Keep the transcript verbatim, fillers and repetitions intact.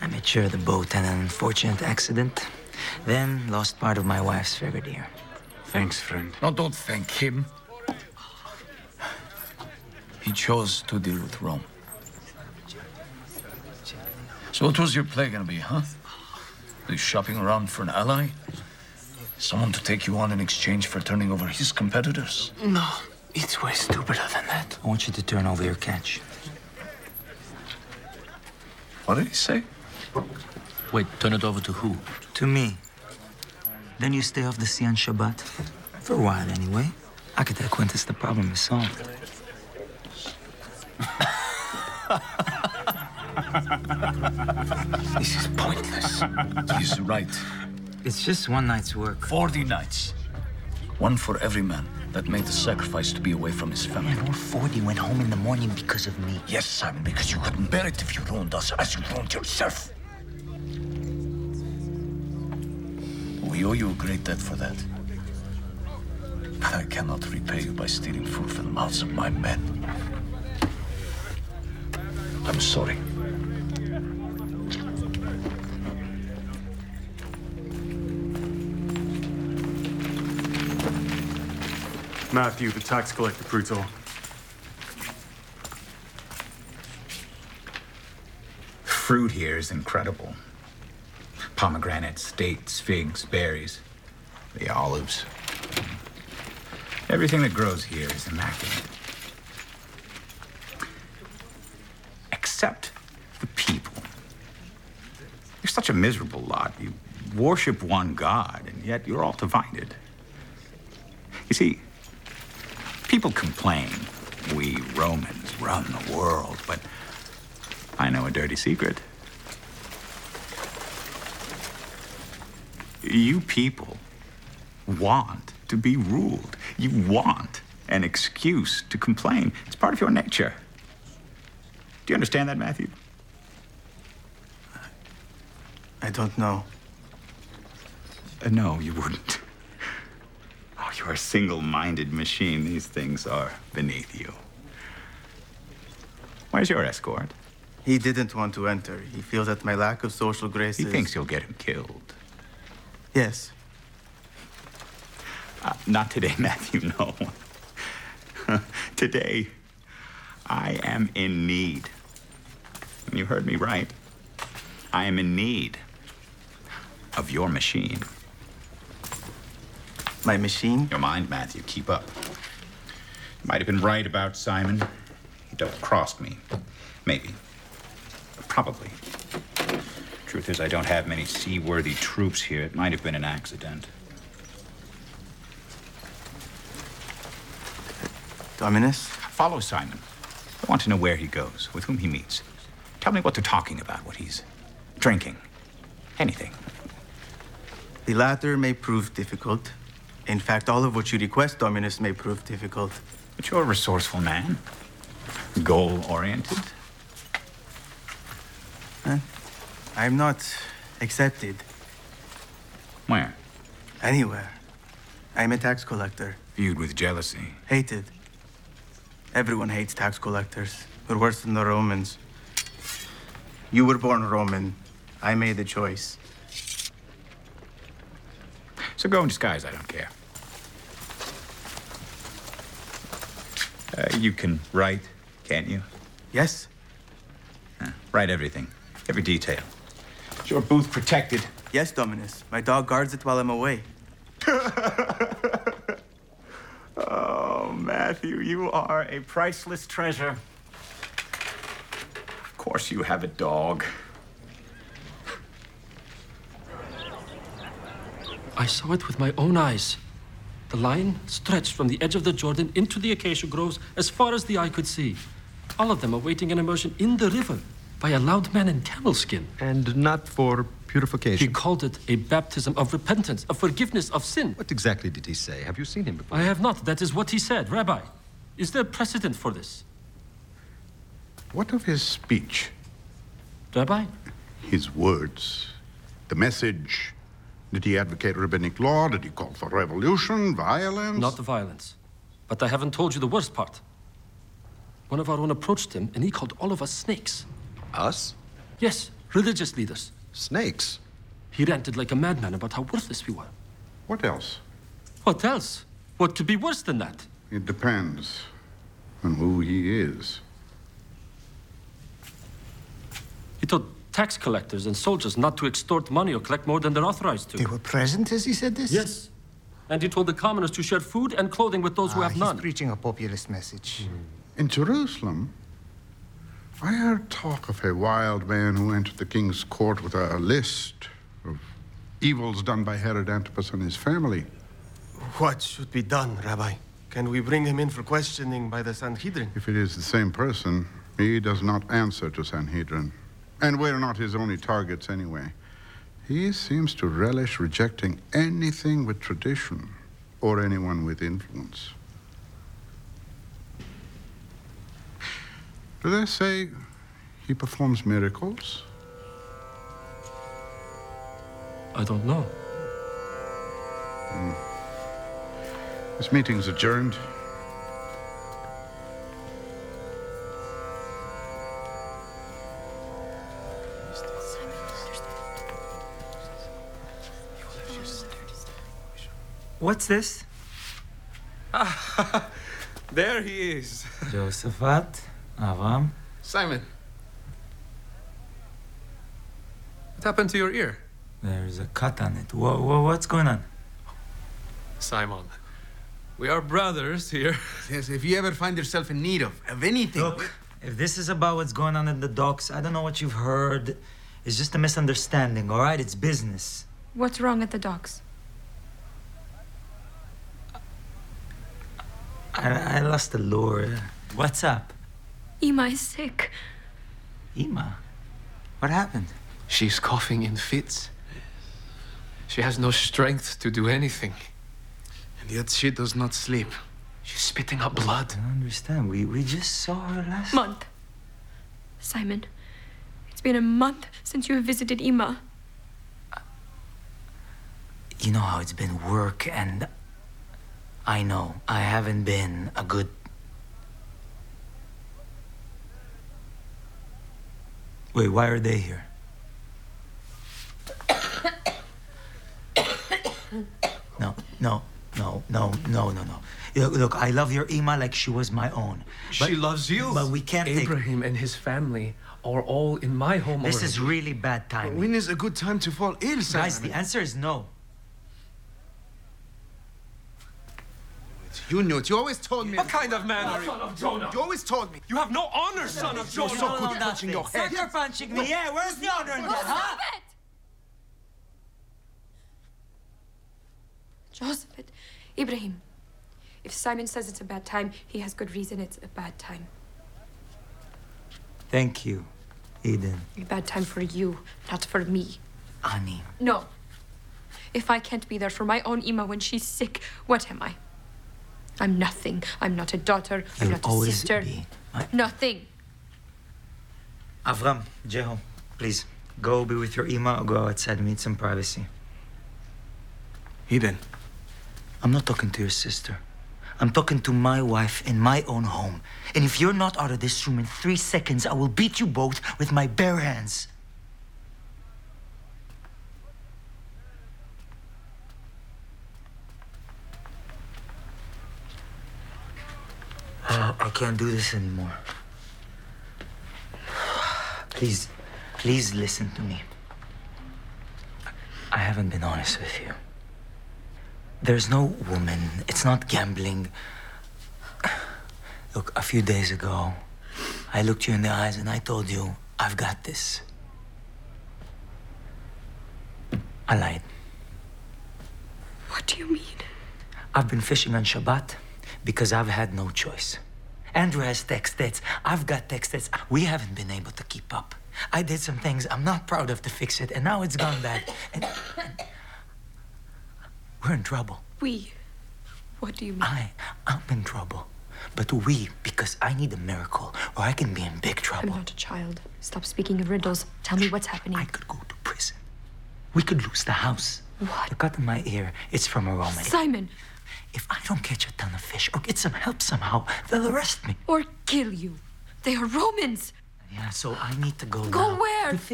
I made sure the boat had an unfortunate accident, then lost part of my wife's favorite ear. Thanks, friend. No, don't thank him. He chose to deal with Rome. So what was your play gonna be, huh? Are you shopping around for an ally? Someone to take you on in exchange for turning over his competitors? No, it's way stupider than that. I want you to turn over your catch. What did he say? Wait, turn it over to who? To me. Then you stay off the sea on Shabbat. For a while, anyway. I could tell Quintus the problem is solved. This is pointless. He's right. It's just one night's work. Forty nights. One for every man that made the sacrifice to be away from his family. And all forty went home in the morning because of me. Yes, Simon, because you couldn't bear it if you ruined us as you ruined yourself. We owe you a great debt for that. But I cannot repay you by stealing food from the mouths of my men. I'm sorry. Matthew, the tax collector, Pruto. Fruit here is incredible. Pomegranates, dates, figs, berries, the olives. Everything that grows here is immaculate. Except the people. You're such a miserable lot. You worship one God, and yet you're all divided. You see, people complain we Romans run the world, but I know a dirty secret. You people want to be ruled. You want an excuse to complain. It's part of your nature. Do you understand that, Matthew? I don't know. Uh, no, you wouldn't. Oh, you're a single-minded machine. These things are beneath you. Where's your escort? He didn't want to enter. He feels that my lack of social grace He is... thinks you'll get him killed. Yes. Uh, not today, Matthew, no. Today, I am in need. You heard me right. I am in need of your machine. My machine? Your mind, Matthew, keep up. You might have been right about Simon. He double-crossed me. Maybe. Probably. Truth is, I don't have many seaworthy troops here. It might have been an accident. Dominus? Follow Simon. I want to know where he goes, with whom he meets. Tell me what they're talking about, what he's drinking. Anything. The latter may prove difficult. In fact, all of what you request, Dominus, may prove difficult. But you're a resourceful man. Goal-oriented. Huh? I'm not accepted. Where? Anywhere. I'm a tax collector. Viewed with jealousy. Hated. Everyone hates tax collectors. We're worse than the Romans. You were born Roman. I made the choice. So go in disguise, I don't care. Uh, you can write, can't you? Yes. Uh, write everything, every detail. Is your booth protected? Yes, Dominus. My dog guards it while I'm away. Oh, Matthew, you are a priceless treasure. Of course you have a dog. I saw it with my own eyes. The line stretched from the edge of the Jordan into the acacia groves as far as the eye could see. All of them awaiting an immersion in the river by a loud man in camel skin. And not for purification. He called it a baptism of repentance, of forgiveness of sin. What exactly did he say? Have you seen him before? I have not. That is what he said. Rabbi, is there precedent for this? What of his speech? Rabbi? His words. The message. Did he advocate rabbinic law? Did he call for revolution, violence? Not violence. But I haven't told you the worst part. One of our own approached him, and he called all of us snakes. Us? Yes, religious leaders. Snakes? He ranted like a madman about how worthless we were. What else? What else? What could be worse than that? It depends on who he is. He told tax collectors and soldiers not to extort money or collect more than they're authorized to. They were present as he said this? Yes. And he told the commoners to share food and clothing with those who Ah, have he's none. preaching a populist message. In Jerusalem, I heard talk of a wild man who entered the king's court with a list of evils done by Herod Antipas and his family. What should be done, Rabbi? Can we bring him in for questioning by the Sanhedrin? If it is the same person, he does not answer to Sanhedrin. And we're not his only targets anyway. He seems to relish rejecting anything with tradition or anyone with influence. Do they say he performs miracles? I don't know. Hmm. This meeting's adjourned. What's this? There he is. Josephat, Avram. Simon. What happened to your ear? There's a cut on it. Wha wha what's going on? Simon. We are brothers here. Yes, if you ever find yourself in need of, of anything. Look, if this is about what's going on in the docks, I don't know what you've heard. It's just a misunderstanding, all right? It's business. What's wrong at the docks? I, I lost the lure. What's up? Ima is sick. Ima? What happened? She's coughing in fits. She has no strength to do anything. And yet she does not sleep. She's spitting up blood. I don't understand. We, we just saw her last... Month. Simon, it's been a month since you have visited Ima. You know how it's been work, and I know I haven't been a good... Wait, why are they here? No, no, no, no, no, no, no. Look, look, I love your Ima like she was my own. But, She loves you. But we can't take... Abraham and his family are all in my home This already. is really bad timing. When is a good time to fall ill, Simon? Guys, the answer is no. You knew it. You always told me. What kind of man are you? Son of Jonah. You always told me. You have no honor, son of Jonah. You're so good punching your head. Sucker punching me, yeah. Where's the honor in that, huh? Stop it! Joseph, it, Ibrahim. If Simon says it's a bad time, he has good reason it's a bad time. Thank you, Eden. A bad time for you, not for me. Ani. No. If I can't be there for my own Ima when she's sick, what am I? I'm nothing. I'm not a daughter. I'm You'll not a always sister. be my... Nothing. Avram, Jeho, please, go be with your Ima or go outside and meet some privacy. Eden. I'm not talking to your sister. I'm talking to my wife in my own home. And if you're not out of this room in three seconds, I will beat you both with my bare hands. Uh, I can't do this anymore. Please, please listen to me. I haven't been honest with you. There's no woman. It's not gambling. Look, a few days ago, I looked you in the eyes and I told you, I've got this. I lied. What do you mean? I've been fishing on Shabbat because I've had no choice. Andrew has texted. I've got texted. We haven't been able to keep up. I did some things I'm not proud of to fix it, and now it's gone bad. And, and we're in trouble. We? What do you mean? I, I'm in trouble. But we, because I need a miracle, or I can be in big trouble. I'm not a child. Stop speaking in riddles. Tell me what's happening. I could go to prison. We could lose the house. What? The cut in my ear, it's from a Roman. Simon! If I don't catch a ton of fish or get some help somehow, they'll arrest me. Or kill you. They are Romans. Yeah, so I need to go Go now where? to